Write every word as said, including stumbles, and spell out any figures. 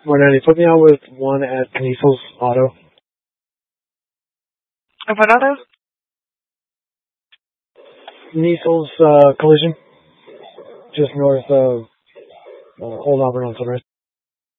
one ninety. Put me on with one at Niesel's Auto. Of what auto? Niesel's uh, Collision. Just north of uh, Old Auburn on Sunrise.